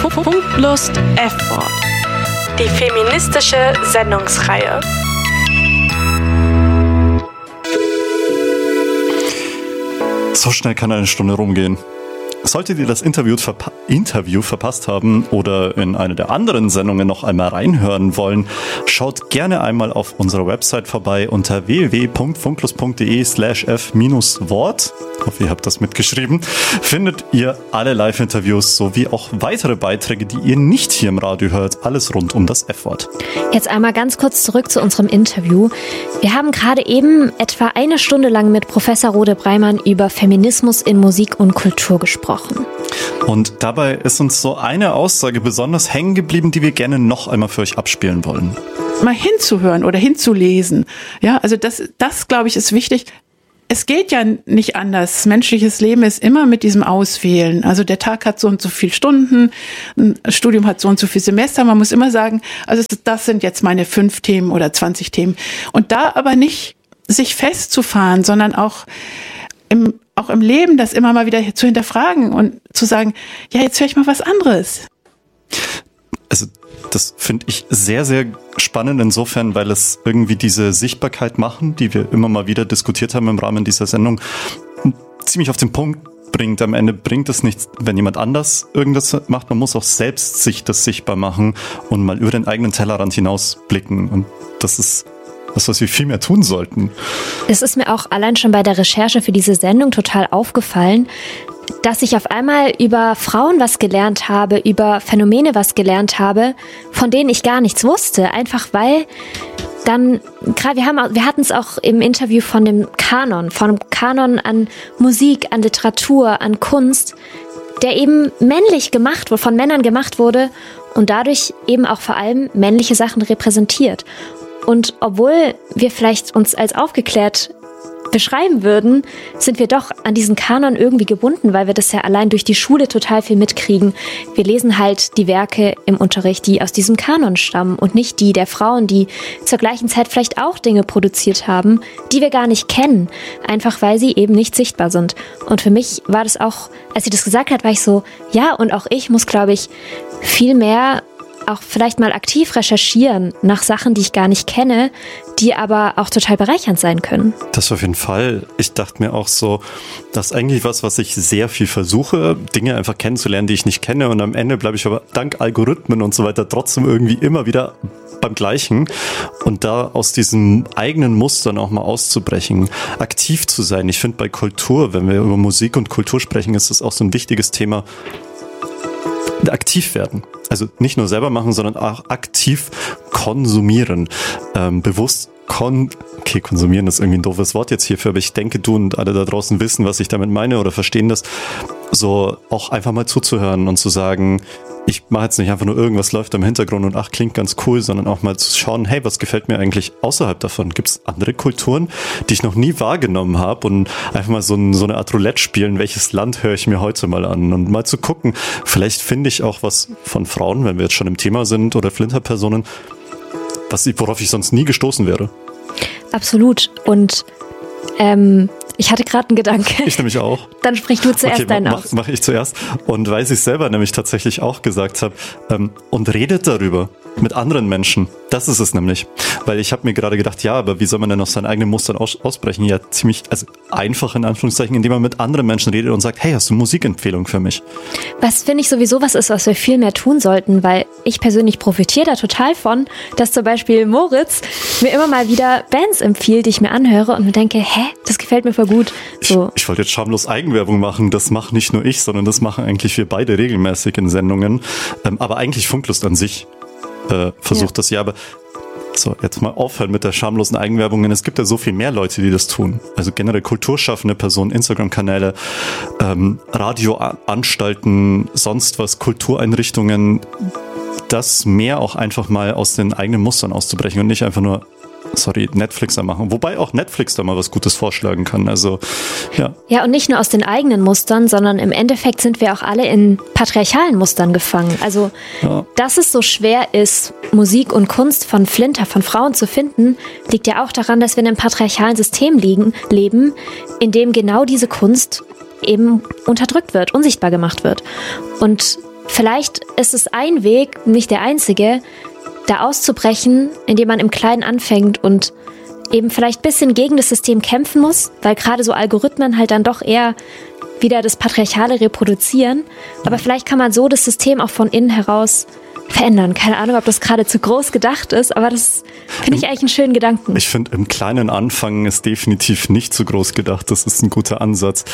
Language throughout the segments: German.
Punktlost F-Wort. Die feministische Sendungsreihe. So schnell kann eine Stunde rumgehen. Solltet ihr das Interview verpasst haben oder in eine der anderen Sendungen noch einmal reinhören wollen, schaut gerne einmal auf unserer Website vorbei unter www.funklos.de/f-wort. Ich hoffe, ihr habt das mitgeschrieben. Findet ihr alle Live-Interviews sowie auch weitere Beiträge, die ihr nicht hier im Radio hört. Alles rund um das F-Wort. Jetzt einmal ganz kurz zurück zu unserem Interview. Wir haben gerade eben etwa eine Stunde lang mit Professor Rode Breimann über Feminismus in Musik und Kultur gesprochen. Und dabei ist uns so eine Aussage besonders hängen geblieben, die wir gerne noch einmal für euch abspielen wollen. Mal hinzuhören oder hinzulesen. Ja, also das glaube ich, ist wichtig. Es geht ja nicht anders. Menschliches Leben ist immer mit diesem Auswählen. Also der Tag hat so und so viele Stunden, ein Studium hat so und so viele Semester. Man muss immer sagen, also das sind jetzt meine 5 Themen oder 20 Themen. Und da aber nicht sich festzufahren, sondern auch im Leben das immer mal wieder zu hinterfragen und zu sagen, ja, jetzt höre ich mal was anderes. Also das finde ich sehr, sehr spannend insofern, weil es irgendwie diese Sichtbarkeit machen, die wir immer mal wieder diskutiert haben im Rahmen dieser Sendung, ziemlich auf den Punkt bringt. Am Ende bringt es nichts, wenn jemand anders irgendwas macht. Man muss auch selbst sich das sichtbar machen und mal über den eigenen Tellerrand hinausblicken. Und das ist das, was wir viel mehr tun sollten. Es ist mir auch allein schon bei der Recherche für diese Sendung total aufgefallen, dass ich auf einmal über Frauen was gelernt habe, über Phänomene was gelernt habe, von denen ich gar nichts wusste. Einfach weil dann, gerade wir hatten es auch im Interview von dem Kanon an Musik, an Literatur, an Kunst, der eben männlich gemacht wurde, von Männern gemacht wurde und dadurch eben auch vor allem männliche Sachen repräsentiert. Und obwohl wir vielleicht uns als aufgeklärt beschreiben würden, sind wir doch an diesen Kanon irgendwie gebunden, weil wir das ja allein durch die Schule total viel mitkriegen. Wir lesen halt die Werke im Unterricht, die aus diesem Kanon stammen und nicht die der Frauen, die zur gleichen Zeit vielleicht auch Dinge produziert haben, die wir gar nicht kennen, einfach weil sie eben nicht sichtbar sind. Und für mich war das auch, als sie das gesagt hat, war ich so, ja, und auch ich muss, glaube ich, viel mehr auch vielleicht mal aktiv recherchieren nach Sachen, die ich gar nicht kenne, die aber auch total bereichernd sein können. Das auf jeden Fall. Ich dachte mir auch so, das ist eigentlich was ich sehr viel versuche, Dinge einfach kennenzulernen, die ich nicht kenne, und am Ende bleibe ich aber dank Algorithmen und so weiter trotzdem irgendwie immer wieder beim Gleichen, und da aus diesen eigenen Mustern auch mal auszubrechen, aktiv zu sein. Ich finde, bei Kultur, wenn wir über Musik und Kultur sprechen, ist das auch so ein wichtiges Thema. Aktiv werden. Also nicht nur selber machen, sondern auch aktiv konsumieren. Bewusst konsumieren ist irgendwie ein doofes Wort jetzt hierfür, aber ich denke, du und alle da draußen wissen, was ich damit meine oder verstehen das. So auch einfach mal zuzuhören und zu sagen, ich mache jetzt nicht einfach nur irgendwas läuft im Hintergrund und klingt ganz cool, sondern auch mal zu schauen, hey, was gefällt mir eigentlich außerhalb davon? Gibt es andere Kulturen, die ich noch nie wahrgenommen habe, und einfach mal so eine Art Roulette spielen, welches Land höre ich mir heute mal an, und mal zu gucken, vielleicht finde ich auch was von Frauen, wenn wir jetzt schon im Thema sind, oder Flinterpersonen, worauf ich sonst nie gestoßen wäre. Absolut. Und ich hatte gerade einen Gedanke. Ich nämlich auch. Dann sprich du zuerst deinen aus. Mach ich zuerst. Und weil ich es selber nämlich tatsächlich auch gesagt habe, und redet darüber mit anderen Menschen. Das ist es nämlich. Weil ich habe mir gerade gedacht, ja, aber wie soll man denn aus seinen eigenen Mustern ausbrechen? Ja, ziemlich einfach in Anführungszeichen, indem man mit anderen Menschen redet und sagt, hey, hast du Musikempfehlung für mich? Was finde ich sowieso was ist, was wir viel mehr tun sollten, weil ich persönlich profitiere da total von, dass zum Beispiel Moritz mir immer mal wieder Bands empfiehlt, die ich mir anhöre und mir denke, das gefällt mir voll gut. So. Ich wollte jetzt schamlos Eigenwerbung machen. Das macht nicht nur ich, sondern das machen eigentlich wir beide regelmäßig in Sendungen. Aber eigentlich Funklust an sich versucht das ja, aber so, jetzt mal aufhören mit der schamlosen Eigenwerbung, denn es gibt ja so viel mehr Leute, die das tun. Also generell kulturschaffende Personen, Instagram-Kanäle, Radioanstalten, sonst was, Kultureinrichtungen, das mehr auch einfach mal aus den eigenen Mustern auszubrechen und nicht einfach nur Netflixer machen. Wobei auch Netflix da mal was Gutes vorschlagen kann. Also, ja. Ja, und nicht nur aus den eigenen Mustern, sondern im Endeffekt sind wir auch alle in patriarchalen Mustern gefangen. Also, dass es so schwer ist, Musik und Kunst von Flinter, von Frauen zu finden, liegt ja auch daran, dass wir in einem patriarchalen System leben, in dem genau diese Kunst eben unterdrückt wird, unsichtbar gemacht wird. Und vielleicht ist es ein Weg, nicht der einzige, da auszubrechen, indem man im Kleinen anfängt und eben vielleicht ein bisschen gegen das System kämpfen muss, weil gerade so Algorithmen halt dann doch eher wieder das Patriarchale reproduzieren. Aber vielleicht kann man so das System auch von innen heraus verändern. Keine Ahnung, ob das gerade zu groß gedacht ist, aber das finde ich eigentlich einen schönen Gedanken. Ich finde, im kleinen Anfangen ist definitiv nicht zu groß gedacht. Das ist ein guter Ansatz.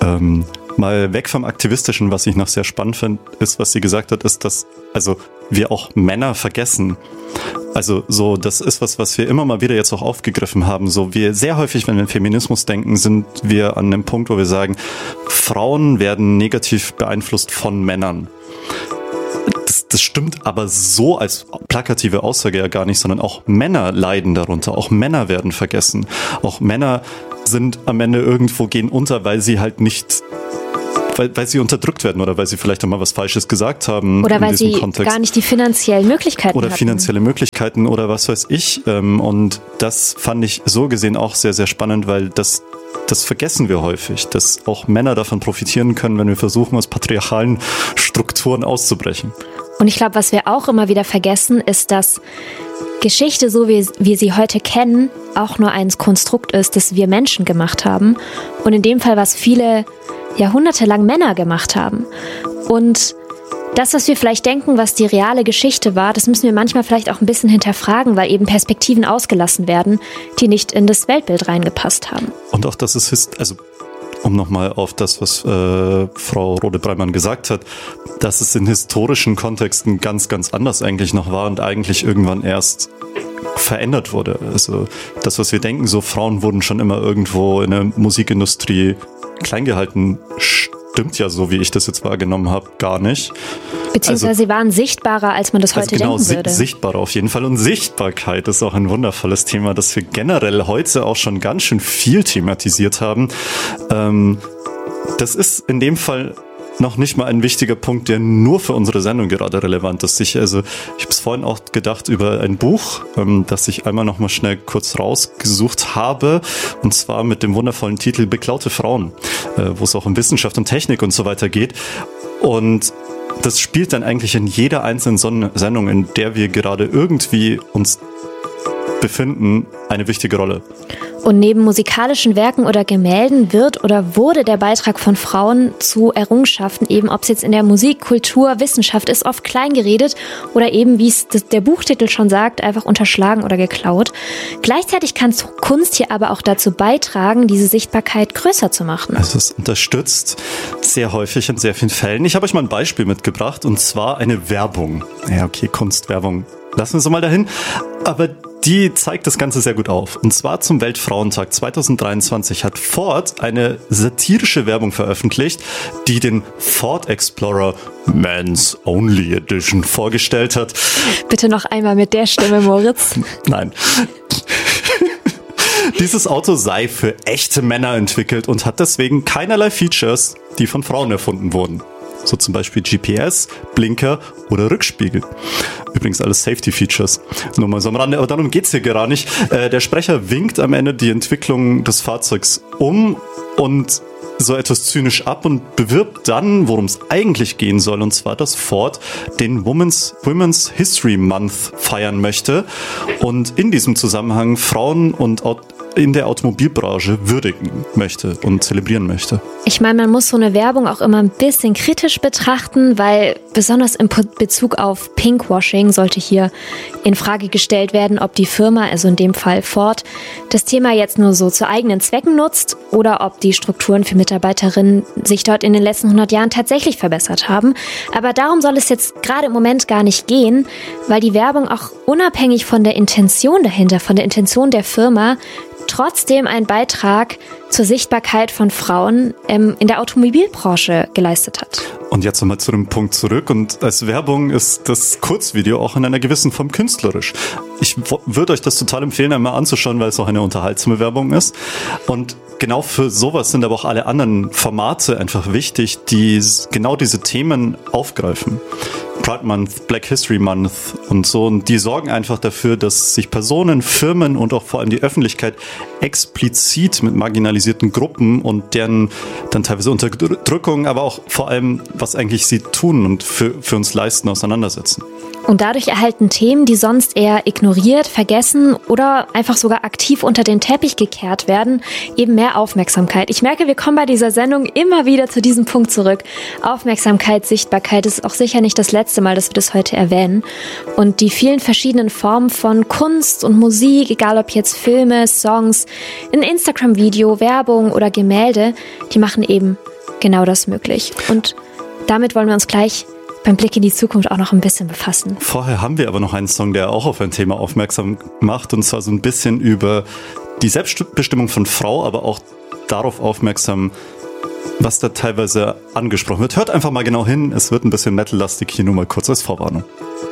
Mal weg vom Aktivistischen, was ich noch sehr spannend finde, ist, was sie gesagt hat, ist, dass wir auch Männer vergessen. Also so, das ist was wir immer mal wieder jetzt auch aufgegriffen haben. So, wir sehr häufig, wenn wir an Feminismus denken, sind wir an dem Punkt, wo wir sagen, Frauen werden negativ beeinflusst von Männern. Das stimmt aber so als plakative Aussage ja gar nicht, sondern auch Männer leiden darunter. Auch Männer werden vergessen. Auch Männer sind am Ende irgendwo, gehen unter, weil sie halt nicht, weil sie unterdrückt werden oder weil sie vielleicht auch mal was Falsches gesagt haben. Oder weil sie gar nicht die finanziellen Möglichkeiten oder hatten. Finanzielle Möglichkeiten oder was weiß ich. Und das fand ich so gesehen auch sehr, sehr spannend, weil das vergessen wir häufig, dass auch Männer davon profitieren können, wenn wir versuchen, aus patriarchalen Strukturen auszubrechen. Und ich glaube, was wir auch immer wieder vergessen, ist, dass Geschichte, so wie wir sie heute kennen, auch nur ein Konstrukt ist, das wir Menschen gemacht haben. Und in dem Fall, was viele Jahrhunderte lang Männer gemacht haben. Und das, was wir vielleicht denken, was die reale Geschichte war, das müssen wir manchmal vielleicht auch ein bisschen hinterfragen, weil eben Perspektiven ausgelassen werden, die nicht in das Weltbild reingepasst haben. Und auch das ist, um nochmal auf das, was Frau Rode-Breimann gesagt hat, dass es in historischen Kontexten ganz, ganz anders eigentlich noch war und eigentlich irgendwann erst verändert wurde. Also das, was wir denken, so Frauen wurden schon immer irgendwo in der Musikindustrie klein gehalten, stimmt ja, so wie ich das jetzt wahrgenommen habe, gar nicht. Beziehungsweise sie waren sichtbarer, als man das heute denken würde. Genau, sichtbarer auf jeden Fall. Und Sichtbarkeit ist auch ein wundervolles Thema, das wir generell heute auch schon ganz schön viel thematisiert haben. Das ist in dem Fall noch nicht mal ein wichtiger Punkt, der nur für unsere Sendung gerade relevant ist. Ich habe es vorhin auch gedacht über ein Buch, das ich einmal noch mal schnell kurz rausgesucht habe, und zwar mit dem wundervollen Titel Beklaute Frauen, wo es auch um Wissenschaft und Technik und so weiter geht. Und das spielt dann eigentlich in jeder einzelnen Sendung, in der wir gerade irgendwie uns befinden, eine wichtige Rolle. Und neben musikalischen Werken oder Gemälden wird oder wurde der Beitrag von Frauen zu Errungenschaften, eben ob es jetzt in der Musik, Kultur, Wissenschaft ist, oft klein geredet oder eben, wie es der Buchtitel schon sagt, einfach unterschlagen oder geklaut. Gleichzeitig kann Kunst hier aber auch dazu beitragen, diese Sichtbarkeit größer zu machen. Also es unterstützt sehr häufig in sehr vielen Fällen. Ich habe euch mal ein Beispiel mitgebracht, und zwar eine Werbung. Ja, okay, Kunstwerbung. Lassen wir es mal dahin. Aber die zeigt das Ganze sehr gut auf. Und zwar zum Weltfrauentag 2023 hat Ford eine satirische Werbung veröffentlicht, die den Ford Explorer Men's Only Edition vorgestellt hat. Bitte noch einmal mit der Stimme, Moritz. Nein. Dieses Auto sei für echte Männer entwickelt und hat deswegen keinerlei Features, die von Frauen erfunden wurden. So zum Beispiel GPS, Blinker oder Rückspiegel. Übrigens alles Safety-Features. Nur mal so am Rande, aber darum geht's hier gar nicht. Der Sprecher winkt am Ende die Entwicklung des Fahrzeugs um und so etwas zynisch ab und bewirbt dann, worum es eigentlich gehen soll, und zwar, dass Ford den Women's History Month feiern möchte und in diesem Zusammenhang Frauen und in der Automobilbranche würdigen möchte und zelebrieren möchte. Ich meine, man muss so eine Werbung auch immer ein bisschen kritisch betrachten, weil besonders in Bezug auf Pinkwashing sollte hier in Frage gestellt werden, ob die Firma, also in dem Fall Ford, das Thema jetzt nur so zu eigenen Zwecken nutzt oder ob die Strukturen für Mitarbeiterinnen sich dort in den letzten 100 Jahren tatsächlich verbessert haben. Aber darum soll es jetzt gerade im Moment gar nicht gehen, weil die Werbung auch unabhängig von der Intention dahinter, von der Intention der Firma, trotzdem einen Beitrag zur Sichtbarkeit von Frauen in der Automobilbranche geleistet hat. Und jetzt nochmal zu dem Punkt zurück. Und als Werbung ist das Kurzvideo auch in einer gewissen Form künstlerisch. Ich würde euch das total empfehlen, einmal anzuschauen, weil es auch eine unterhaltsame Werbung ist. Und genau für sowas sind aber auch alle anderen Formate einfach wichtig, die genau diese Themen aufgreifen. Pride Month, Black History Month und so. Und die sorgen einfach dafür, dass sich Personen, Firmen und auch vor allem die Öffentlichkeit explizit mit marginalisierten Gruppen und deren dann teilweise Unterdrückung, aber auch vor allem, was eigentlich sie tun und für uns leisten, auseinandersetzen. Und dadurch erhalten Themen, die sonst eher ignoriert, vergessen oder einfach sogar aktiv unter den Teppich gekehrt werden, eben mehr Aufmerksamkeit. Ich merke, wir kommen bei dieser Sendung immer wieder zu diesem Punkt zurück. Aufmerksamkeit, Sichtbarkeit ist auch sicher nicht das letzte Mal, dass wir das heute erwähnen. Und die vielen verschiedenen Formen von Kunst und Musik, egal ob jetzt Filme, Songs, ein Instagram-Video, Werbung oder Gemälde, die machen eben genau das möglich. Und damit wollen wir uns gleich beim Blick in die Zukunft auch noch ein bisschen befassen. Vorher haben wir aber noch einen Song, der auch auf ein Thema aufmerksam macht, und zwar so ein bisschen über die Selbstbestimmung von Frau, aber auch darauf aufmerksam, was da teilweise angesprochen wird. Hört einfach mal genau hin, es wird ein bisschen metal-lastig, hier nur mal kurz als Vorwarnung.